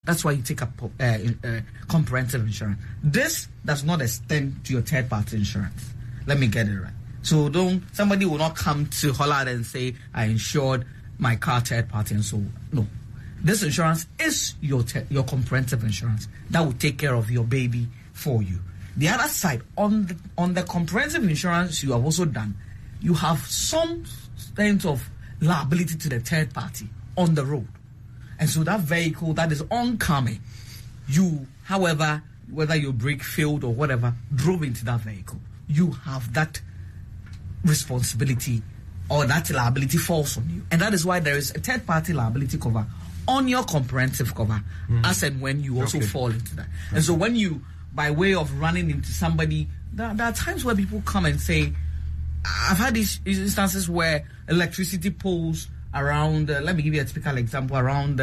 That's why you take up comprehensive insurance. This does not extend to your third-party insurance. Let me get it right. So somebody will not come to Hollard and say, I insured my car third-party and so on. No. This insurance is your comprehensive insurance that will take care of your baby for you. The other side, on the comprehensive insurance you have also done, you have some sense of liability to the third party on the road. And so that vehicle that is oncoming, you, however, whether your brake failed or whatever, drove into that vehicle, you have that responsibility or that liability falls on you. And that is why there is a third party liability cover on your comprehensive cover, as and when you also fall into that. And so when you, by way of running into somebody, there are times where people come and say, I've had these instances where electricity poles around, let me give you a typical example, around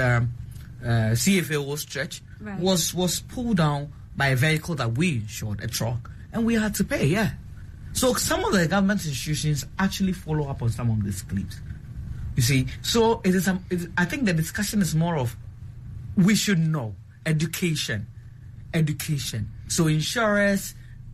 CFAO stretch was pulled down by a vehicle that we insured, a truck, and we had to pay, So some of the government institutions actually follow up on some of these claims. You see, so I think the discussion is more of, we should know, education. So insurers,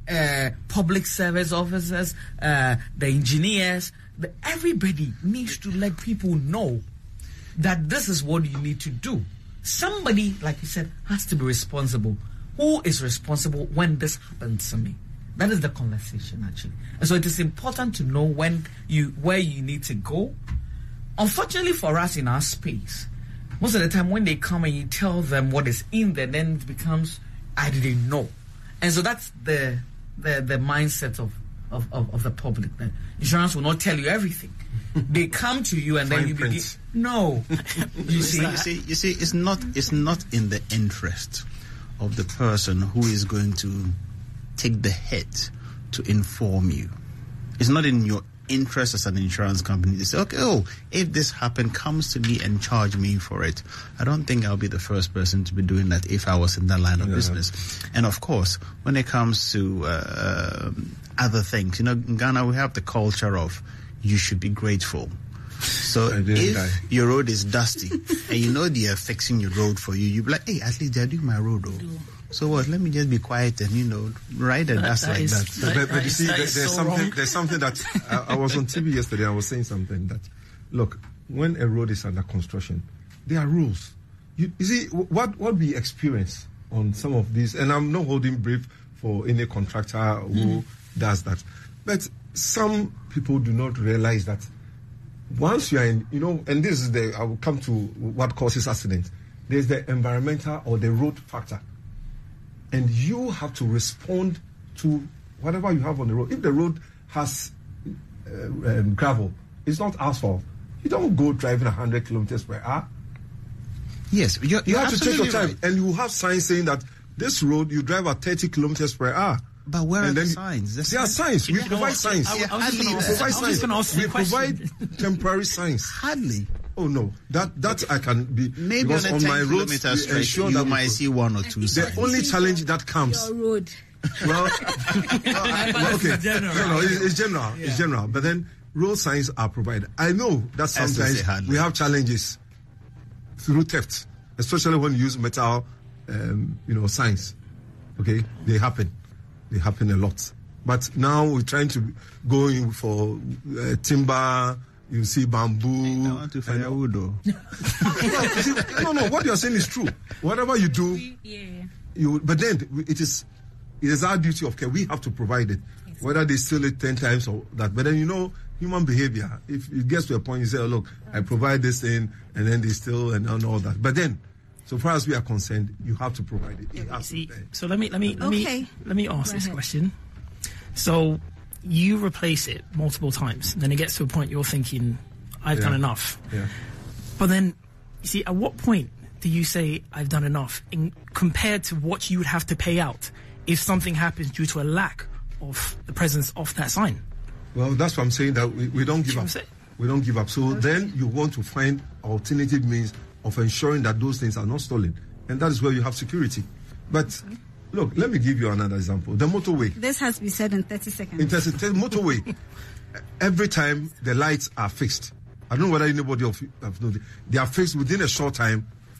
public service officers, the engineers, everybody needs to let people know that this is what you need to do. Somebody, like you said, has to be responsible. Who is responsible when this happens to me? That is the conversation, actually. And so it is important to know where you need to go. Unfortunately for us in our space, most of the time when they come and you tell them what is in there, then it becomes, I didn't know. And so that's the mindset of the public. That insurance will not tell you everything. They come to you and then you begin. No, you see, it's not in the interest of the person who is going to take the hit to inform you. It's not in your interest as an insurance company to say, okay, if this comes to me and charge me for it. I don't think I'll be the first person to be doing that if I was in that line of business. And of course, when it comes to other things, in Ghana we have the culture of you should be grateful. So if your road is dusty and they are fixing your road for you, you'll be like, hey, at least they're doing my road. So what? Let me just be quiet and ride the dust like that. But you see, there's something that I was on TV yesterday. I was saying something that, look, when a road is under construction, there are rules. You see what we experience on some of these, and I'm not holding brief for any contractor who does that, but some people do not realize that once you are in, and this is I will come to what causes accidents. There's the environmental or the road factor. And you have to respond to whatever you have on the road. If the road has gravel, it's not asphalt. You don't go driving 100 kilometers per hour. Yes, you have to take your time. Right. And you have signs saying that this road, you drive at 30 kilometers per hour. But where are the signs? There are signs. We provide signs. We provide temporary signs. Hardly. Oh no, that I can be. Maybe on a 10 kilometer stretch, you might see one or two signs. The only challenge that comes. Your road. Well, okay. It's general. Yeah. It's general. But then road signs are provided. I know that sometimes we have challenges through theft, especially when you use metal, signs. Okay, they happen a lot. But now we're trying to go in for timber. You see bamboo. I want to find wood. No. What you are saying is true. Whatever you do, but then it is our duty of care. We have to provide it, whether they steal it 10 times or that. But then human behavior. If it gets to a point, you say, "Oh, look, I provide this thing," and then they steal and all that. But then, so far as we are concerned, you have to provide it. So let me ask this question. So you replace it multiple times, then it gets to a point you're thinking, I've done enough. Yeah. But then, you see, at what point do you say, I've done enough, compared to what you would have to pay out if something happens due to a lack of the presence of that sign? Well, that's what I'm saying, that we don't give up. We don't give up. So then you want to find alternative means of ensuring that those things are not stolen. And that is where you have security. But look, let me give you another example. The motorway. This has to be said in 30 seconds. In 30 seconds, motorway. Every time the lights are fixed. I don't know whether anybody of you have noticed. They are fixed within a short time.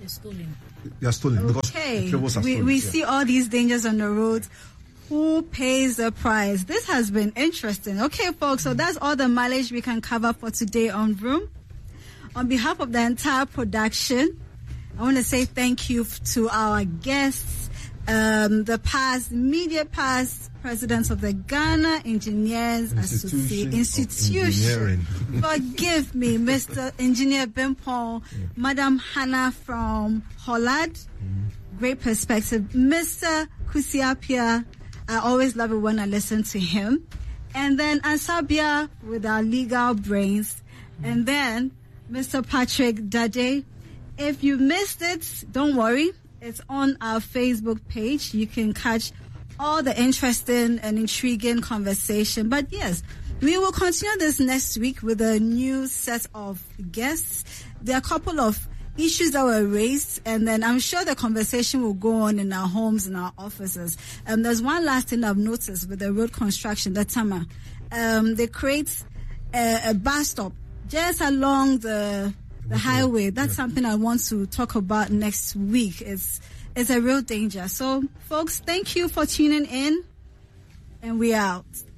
They're stolen. They are stolen because the cables are stolen. We see all these dangers on the road. Who pays the price? This has been interesting. Okay, folks, so that's all the mileage we can cover for today on Vroom. On behalf of the entire production, I want to say thank you to our guests, the past presidents of the Ghana Engineers Institution. Forgive me, Mr. Engineer Bimpong, Madam Hannah from Hollard. Great perspective. Mr. Kusiapia, I always love it when I listen to him. And then Ansabia with our legal brains. And then Mr. Patrick Dade. If you missed it, don't worry. It's on our Facebook page. You can catch all the interesting and intriguing conversation. But yes, we will continue this next week with a new set of guests. There are a couple of issues that were raised, and then I'm sure the conversation will go on in our homes and our offices. There's one last thing I've noticed with the road construction, the Tama. They create a bus stop just along the highway. That's something I want to talk about next week. It's a real danger. So, folks, thank you for tuning in, and we're out.